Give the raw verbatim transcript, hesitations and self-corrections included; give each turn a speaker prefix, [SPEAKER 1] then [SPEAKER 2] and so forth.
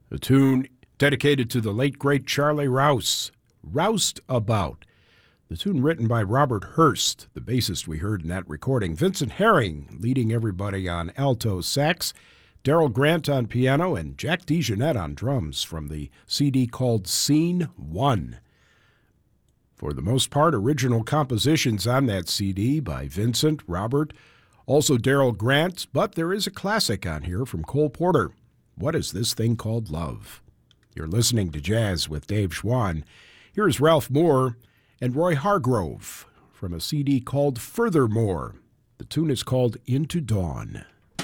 [SPEAKER 1] A tune dedicated to the late, great Charlie Rouse, Roused About. The tune written by Robert Hurst, the bassist we heard in that recording. Vincent Herring leading everybody on alto sax, Daryl Grant on piano, and Jack DeJohnette on drums from the C D called Scene One. For the most part, original compositions on that C D by Vincent, Robert, also Daryl Grant, but there is a classic on here from Cole Porter. What is this thing called love? You're listening to Jazz with Dave Schwann. Here's Ralph Moore and Roy Hargrove from a C D called Furthermore. The tune is called Into Dawn.